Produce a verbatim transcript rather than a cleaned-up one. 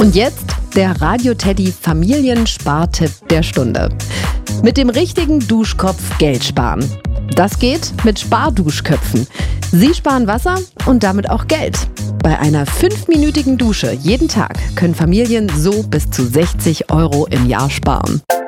Und jetzt der Radio Teddy Familienspartipp der Stunde. Mit dem richtigen Duschkopf Geld sparen. Das geht mit Sparduschköpfen. Sie sparen Wasser und damit auch Geld. Bei einer fünfminütigen Dusche jeden Tag können Familien so bis zu sechzig Euro im Jahr sparen.